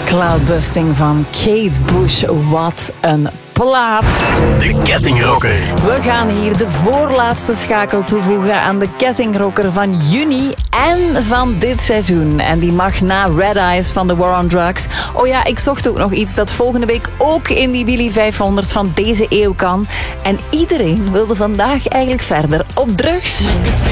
Cloudbusting van Kate Bush. Wat een plaat. De Kettingrocker. We gaan hier de voorlaatste schakel toevoegen aan de Kettingrocker van juni en van dit seizoen. En die mag na Red Eyes van The War on Drugs. Oh ja, ik zocht ook nog iets dat volgende week ook in die Willy 500 van deze eeuw kan. En iedereen wilde vandaag eigenlijk verder op drugs.